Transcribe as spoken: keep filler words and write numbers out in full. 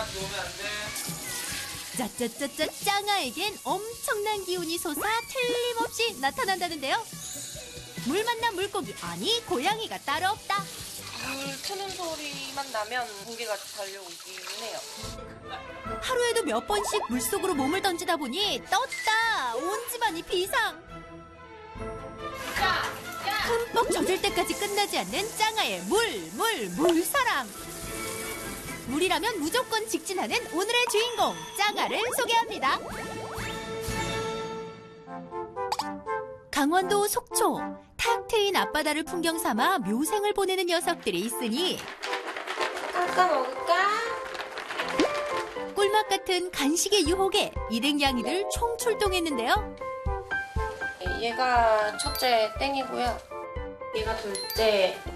들어오면 안 돼. 짜짜짜짜 짱아에겐 엄청난 기운이 솟아 틀림없이 나타난다는데요. 물 만난 물고기, 아니 고양이가 따로 없다. 물 트는 소리만 나면 공기가 달려오기는 해요. 하루에도 몇 번씩 물속으로 몸을 던지다 보니 떴다 온 집안이 비상. 흠뻑 젖을 때까지 끝나지 않는 짱아의 물, 물, 물사랑. 물이라면 무조건 직진하는 오늘의 주인공 짱아를 소개합니다. 강원도 속초, 탁 트인 앞바다를 풍경 삼아 묘생을 보내는 녀석들이 있으니 깎아 먹을까? 꿀맛 같은 간식의 유혹에 일행양이들 총출동했는데요. 얘가 첫째 땡이고요. 얘가 둘째